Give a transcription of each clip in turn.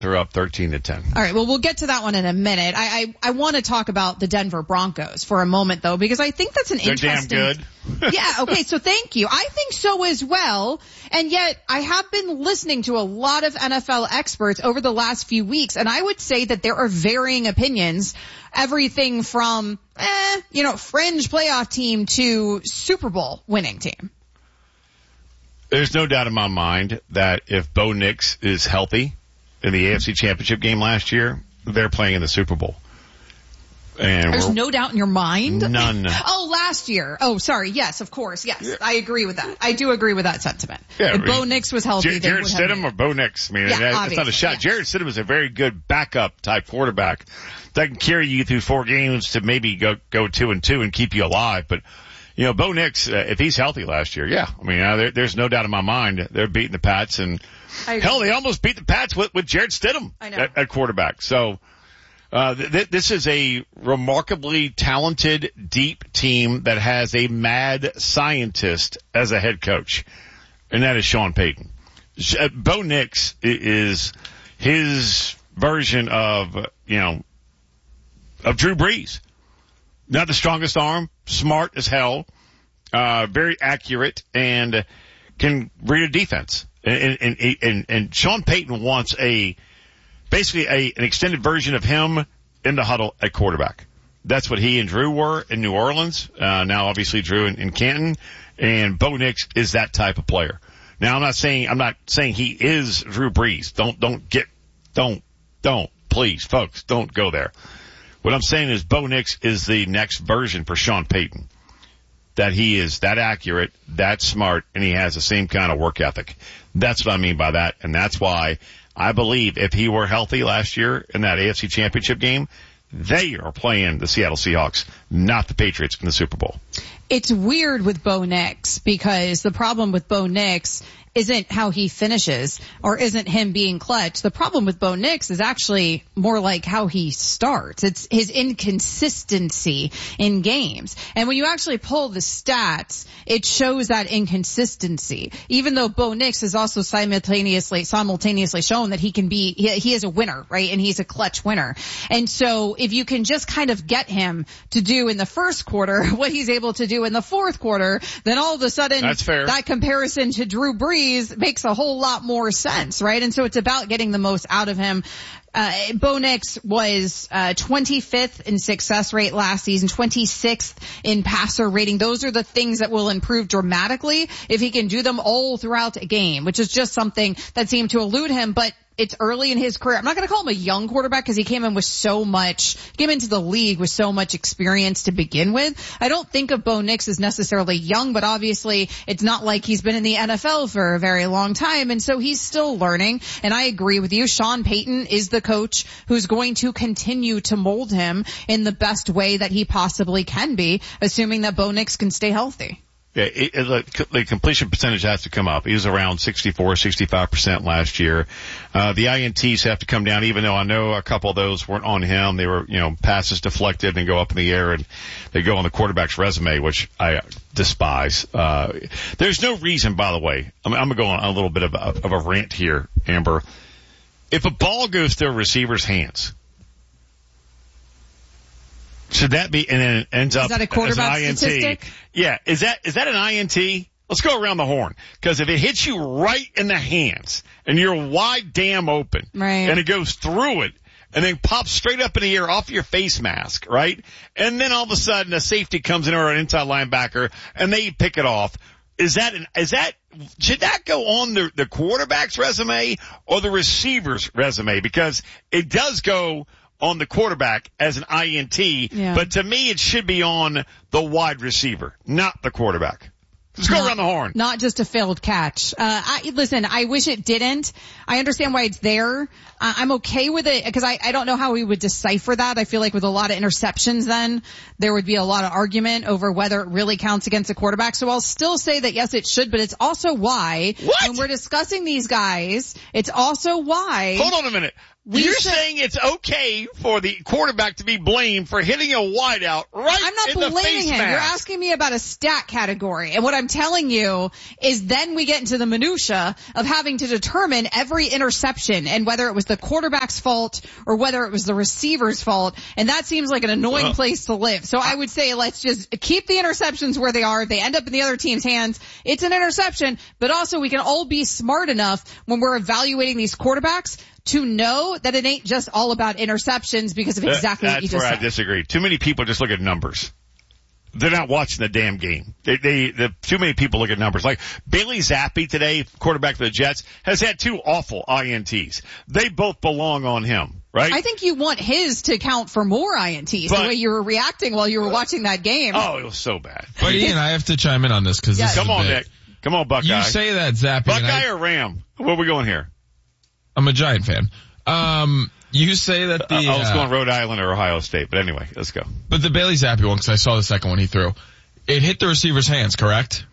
They're up 13-10. All right. Well, we'll get to that one in a minute. I want to talk about the Denver Broncos for a moment, though, because I think that's an interesting. They're damn good. Yeah. Okay. So thank you. I think so as well. And yet I have been listening to a lot of NFL experts over the last few weeks, and I would say that there are varying opinions. Everything from, fringe playoff team to Super Bowl winning team. There's no doubt in my mind that if Bo Nix is healthy in the AFC Championship game last year, they're playing in the Super Bowl. And there's no doubt in your mind? None. Oh, last year. Oh, sorry. Yes, of course. Yes, yeah. I agree with that. I do agree with that sentiment. Yeah, if Bo Nix was healthy, Jarrett Stidham or Bo Nix? I mean, that's not a shot. Yes. Jarrett Stidham is a very good backup type quarterback that can carry you through 4 games to maybe go 2-2 and keep you alive. But, Bo Nix, if he's healthy last year, yeah. I mean, there's no doubt in my mind they're beating the Pats, and hell, they almost beat the Pats with Jarrett Stidham at quarterback. So, this is a remarkably talented, deep team that has a mad scientist as a head coach, and that is Sean Payton. Bo Nix is his version of Drew Brees. Not the strongest arm, smart as hell, very accurate, and can read a defense. And Sean Payton wants basically an extended version of him in the huddle at quarterback. That's what he and Drew were in New Orleans. Now obviously Drew in Canton, and Bo Nix is that type of player. Now I'm not saying he is Drew Brees. Don't, please, folks, don't go there. What I'm saying is Bo Nix is the next version for Sean Payton. That he is that accurate, that smart, and he has the same kind of work ethic. That's what I mean by that, and that's why I believe if he were healthy last year in that AFC Championship game, they are playing the Seattle Seahawks, not the Patriots in the Super Bowl. It's weird with Bo Nix because the problem with Bo Nix isn't how he finishes or isn't him being clutch. The problem with Bo Nix is actually more like how he starts. It's his inconsistency in games. And when you actually pull the stats, it shows that inconsistency. Even though Bo Nix has also simultaneously shown that he is a winner, right? And he's a clutch winner. And so if you can just kind of get him to do in the first quarter what he's able to do in the fourth quarter, then all of a sudden that's fair. That comparison to Drew Brees makes a whole lot more sense, right? And so it's about getting the most out of him. Bo Nix was 25th in success rate last season, 26th in passer rating. Those are the things that will improve dramatically if he can do them all throughout a game, which is just something that seemed to elude him. But it's early in his career. I'm not going to call him a young quarterback because he came into the league with so much experience to begin with. I don't think of Bo Nix as necessarily young, but obviously it's not like he's been in the NFL for a very long time, and so he's still learning. And I agree with you. Sean Payton is the coach who's going to continue to mold him in the best way that he possibly can be, assuming that Bo Nix can stay healthy. Yeah, the completion percentage has to come up. He was around 65% last year. The INTs have to come down, even though I know a couple of those weren't on him. They were, passes deflected and go up in the air, and they go on the quarterback's resume, which I despise. There's no reason, by the way, I'm going to go on a little bit of a rant here, Amber. If a ball goes through a receiver's hands, should that be, and then it ends up as an INT? Statistic? Yeah. Is that an INT? Let's go around the horn. Because if it hits you right in the hands and you're wide damn open, right, and it goes through it and then pops straight up in the air off your face mask, right? And then all of a sudden a safety comes in or an inside linebacker and they pick it off. Should that go on the quarterback's resume or the receiver's resume? Because it does go on the quarterback as an INT, but to me it should be on the wide receiver, not the quarterback. Let's go around the horn. Not just a failed catch. Listen, I wish it didn't. I understand why it's there. I'm okay with it because I don't know how we would decipher that. I feel like with a lot of interceptions then, there would be a lot of argument over whether it really counts against a quarterback. So I'll still say that yes, it should, but it's also why when we're discussing these guys, it's also why. Hold on a minute. You're saying it's okay for the quarterback to be blamed for hitting a wideout right in the face mask. I'm not blaming him. You're asking me about a stat category. And what I'm telling you is then we get into the minutia of having to determine every interception and whether it was the quarterback's fault or whether it was the receiver's fault. And that seems like an annoying place to live. So I would say let's just keep the interceptions where they are. If they end up in the other team's hands, it's an interception. But also we can all be smart enough when we're evaluating these quarterbacks to know that it ain't just all about interceptions because of exactly what you just said. That's where I disagree. Too many people just look at numbers. They're not watching the damn game. Too many people look at numbers. Like Bailey Zappi today, quarterback for the Jets, has had 2 awful INTs. They both belong on him, right? I think you want his to count for more INTs, the way you were reacting while you were watching that game. Oh, it was so bad. But Ian, I have to chime in on this because Come on, Nick. Come on, Buckeye. You say that, Zappi. Buckeye or Ram? Where are we going here? I'm a Giant fan. You say that I was going Rhode Island or Ohio State, but anyway, let's go. But the Bailey Zappi one, because I saw the second one he threw, it hit the receiver's hands, correct?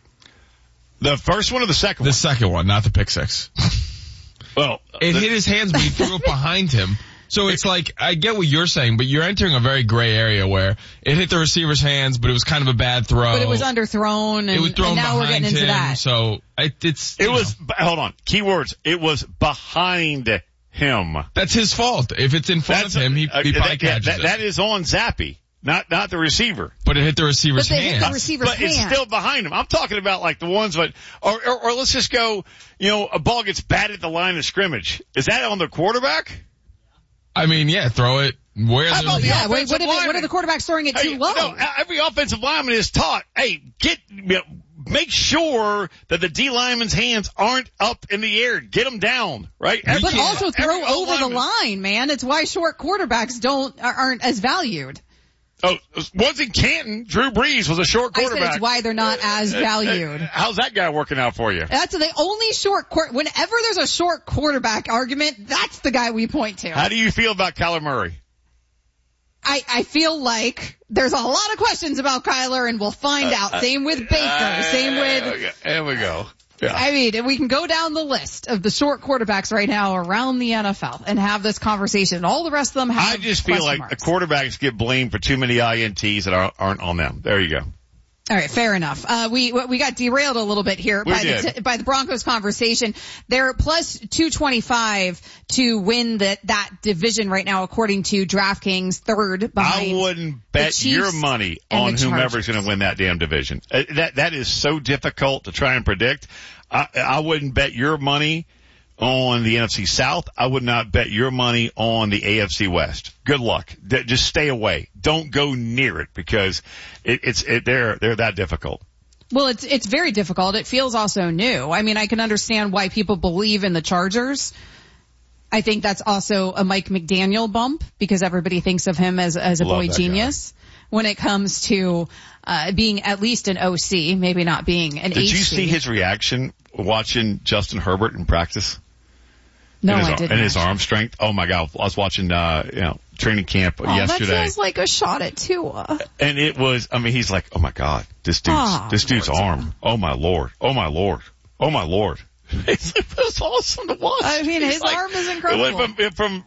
The first one or the second one? The second one, not the pick six. Well, it hit his hands, but he threw it behind him. So it's like, I get what you're saying, but you're entering a very gray area where it hit the receiver's hands, but it was kind of a bad throw. But it was underthrown, it was thrown and now we're getting into him, that. So hold on, keywords. It was behind him. That's his fault. If it's in front of him, he probably catches it. That is on Zappi, not the receiver. But it hit the receiver's hands. Hit the receiver's but it's still behind him. I'm talking about like the ones that, or let's just go, a ball gets batted at the line of scrimmage. Is that on the quarterback? I mean, yeah, throw it where what are the quarterbacks throwing it too low? No, every offensive lineman is taught, hey, make sure that the D lineman's hands aren't up in the air. Get them down, right? But also throw over the line, man. It's why short quarterbacks aren't as valued. Oh, once in Canton, Drew Brees was a short quarterback. I said it's why they're not as valued. How's that guy working out for you? That's the only whenever there's a short quarterback argument, that's the guy we point to. How do you feel about Kyler Murray? I feel like there's a lot of questions about Kyler, and we'll find out. Same with Baker. Same with... There we go. Yeah. I mean, we can go down the list of the short quarterbacks right now around the NFL and have this conversation. All the rest of them have I just feel like marks. The quarterbacks get blamed for too many INTs that aren't on them. There you go. All right, fair enough. We got derailed a little bit here by the Broncos conversation. They're plus 225 to win that division right now, according to DraftKings, third behind. I wouldn't bet your money on whomever's going to win that damn division. That is so difficult to try and predict. I wouldn't bet your money on the NFC South. I would not bet your money on the AFC West. Good luck. Just stay away. Don't go near it because they're that difficult. Well, it's very difficult. It feels also new. I mean, I can understand why people believe in the Chargers. I think that's also a Mike McDaniel bump because everybody thinks of him as a boy genius when it comes to being at least an OC, maybe not being an HC. Did you see his reaction watching Justin Herbert in practice? No, I didn't. And his arm strength. Oh my God. I was watching, training camp yesterday. That feels like a shot at Tua. And he's like, oh my God, this dude's arm. Oh my Lord. Oh my Lord. Oh my Lord. It was awesome to watch. I mean, his arm is incredible. It went from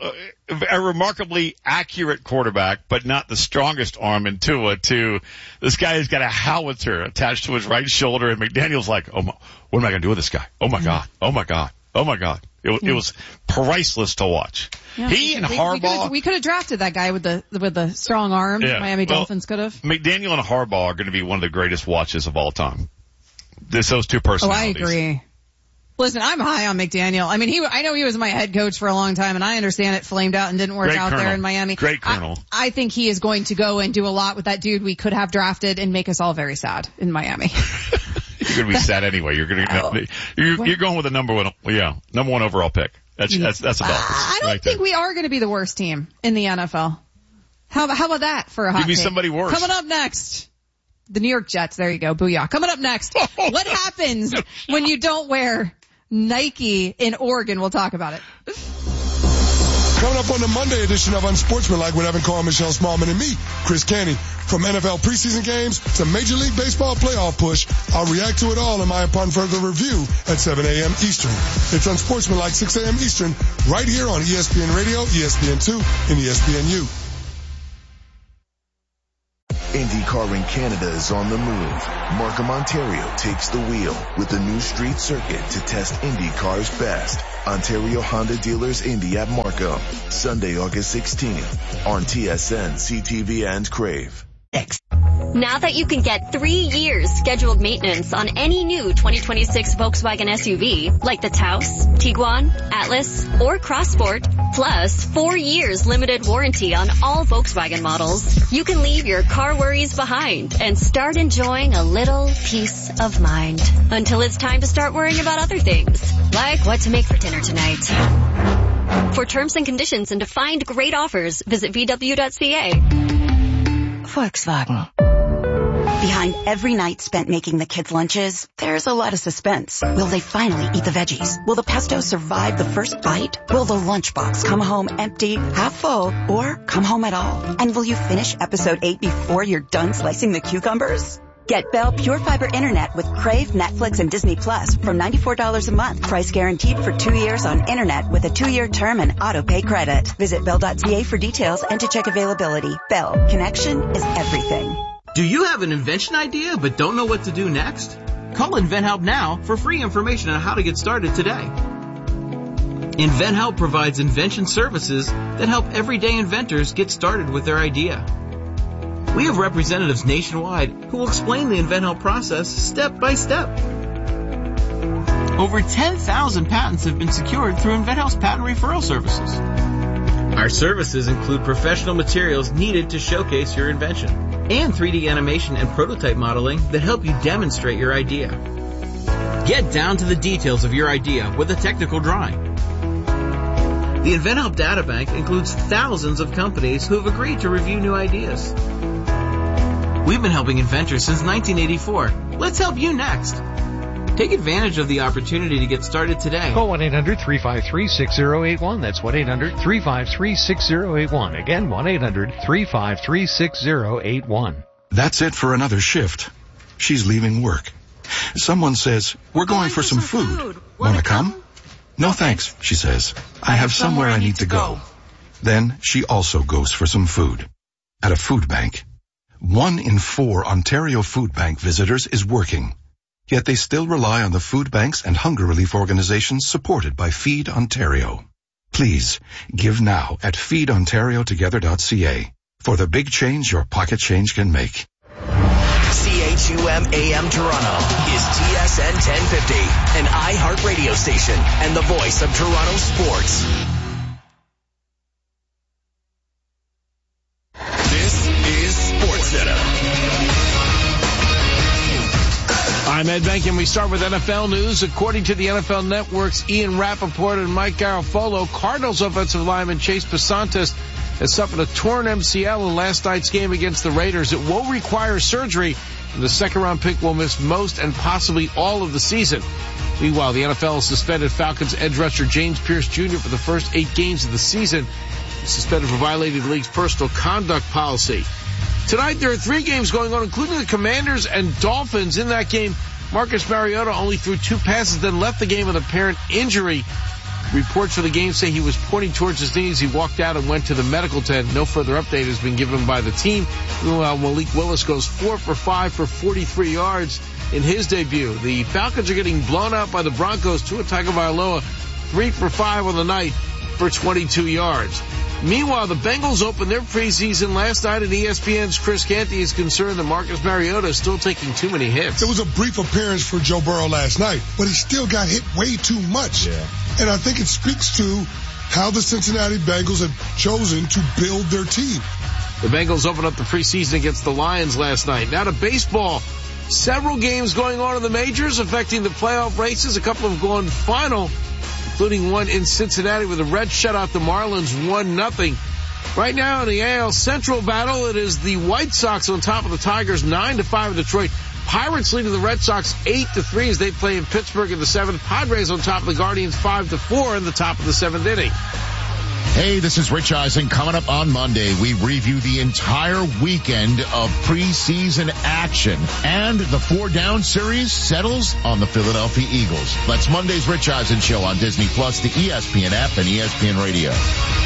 a remarkably accurate quarterback, but not the strongest arm in Tua to this guy who's got a howitzer attached to his right shoulder. And McDaniel's like, oh my, what am I going to do with this guy? Oh my God. Oh my God. Oh my God. It was priceless to watch. Yeah, he and Harbaugh. We could have drafted that guy with the strong arm. Yeah, Miami Dolphins could have. McDaniel and Harbaugh are going to be one of the greatest watches of all time. Those two personalities. Oh, I agree. Listen, I'm high on McDaniel. I mean, I know he was my head coach for a long time, and I understand it flamed out and didn't work out there in Miami. Great colonel. I think he is going to go and do a lot with that dude we could have drafted and make us all very sad in Miami. You're going to be sad anyway. You're going with the number one overall pick. That's a Dolphins. I don't think we are going to be the worst team in the NFL. How about that for a hot Give me take? Somebody worse. Coming up next. The New York Jets. There you go. Booyah. Coming up next. What happens when you don't wear Nike in Oregon? We'll talk about it. Coming up on the Monday edition of Unsportsmanlike with Evan Carr, Michelle Smallman, and me, Chris Canty. From NFL preseason games to Major League Baseball playoff push, I'll react to it all in my upon further review at 7 a.m. Eastern. It's Unsportsmanlike 6 a.m. Eastern, right here on ESPN Radio, ESPN2, and ESPNU. IndyCar car in Canada is on the move. Markham, Ontario takes the wheel with the new street circuit to test Indy cars best. Ontario Honda Dealers Indy at Markham, Sunday, August 16th on TSN, CTV, and Crave. Now that you can get 3 years scheduled maintenance on any new 2026 Volkswagen SUV, like the Taos, Tiguan, Atlas, or Crossport, plus 4 years limited warranty on all Volkswagen models, you can leave your car worries behind and start enjoying a little peace of mind until it's time to start worrying about other things, like what to make for dinner tonight. For terms and conditions and to find great offers, visit VW.ca. Volkswagen. Behind every night spent making the kids' lunches, there's a lot of suspense. Will they finally eat the veggies? Will the pesto survive the first bite? Will the lunchbox come home empty, half full, or come home at all? And will you finish episode 8 before you're done slicing the cucumbers? Get Bell Pure Fiber Internet with Crave, Netflix, and Disney Plus from $94 a month. Price guaranteed for 2 years on Internet with a 2-year term and auto-pay credit. Visit Bell.ca for details and to check availability. Bell. Connection is everything. Do you have an invention idea but don't know what to do next? Call InventHelp now for free information on how to get started today. InventHelp provides invention services that help everyday inventors get started with their idea. We have representatives nationwide who will explain the InventHelp process step by step. Over 10,000 patents have been secured through InventHelp's patent referral services. Our services include professional materials needed to showcase your invention and 3D animation and prototype modeling that help you demonstrate your idea. Get down to the details of your idea with a technical drawing. The InventHelp Databank includes thousands of companies who have agreed to review new ideas. We've been helping inventors since 1984. Let's help you next. Take advantage of the opportunity to get started today. Call 1-800-353-6081. That's 1-800-353-6081. Again, 1-800-353-6081. That's it for another shift. She's leaving work. Someone says, we're going for some food. Want to come? No thanks, she says. I have somewhere I need to go. Then she also goes for some food. At a food bank. 1 in 4 Ontario Food Bank visitors is working. Yet they still rely on the food banks and hunger relief organizations supported by Feed Ontario. Please, give now at feedontariotogether.ca for the big change your pocket change can make. CHUM AM Toronto is TSN 1050, an iHeart radio station and the voice of Toronto sports. This is SportsCenter. I'm Ed Bank, and we start with NFL news. According to the NFL Network's Ian Rappaport and Mike Garafolo, Cardinals offensive lineman Chase Pasantes has suffered a torn MCL in last night's game against the Raiders. It will require surgery, and the second-round pick will miss most and possibly all of the season. Meanwhile, the NFL has suspended Falcons edge rusher James Pierce Jr. for the first 8 games of the season. He's suspended for violating the league's personal conduct policy. Tonight, there are 3 games going on, including the Commanders and Dolphins. In that game, Marcus Mariota only threw 2 passes, then left the game with apparent injury. Reports for the game say he was pointing towards his knees. He walked out and went to the medical tent. No further update has been given by the team. Meanwhile, Malik Willis goes 4 for 5 for 43 yards in his debut. The Falcons are getting blown out by the Broncos. Tua Tagovailoa 3 for 5 on the night for 22 yards. Meanwhile, the Bengals opened their preseason last night, and ESPN's Chris Canty is concerned that Marcus Mariota is still taking too many hits. It was a brief appearance for Joe Burrow last night, but he still got hit way too much. Yeah. And I think it speaks to how the Cincinnati Bengals have chosen to build their team. The Bengals opened up the preseason against the Lions last night. Now to baseball. Several games going on in the majors affecting the playoff races. A couple have gone final, including one in Cincinnati where the Reds shut out the Marlins 1-0. Right now in the AL Central battle, it is the White Sox on top of the Tigers 9-5 in Detroit. Pirates leading the Red Sox 8-3 as they play in Pittsburgh in the 7th. Padres on top of the Guardians 5-4 in the top of the 7th inning. Hey, this is Rich Eisen. Coming up on Monday, we review the entire weekend of preseason action. And the 4-down series settles on the Philadelphia Eagles. That's Monday's Rich Eisen Show on Disney+, the ESPN app, and ESPN Radio.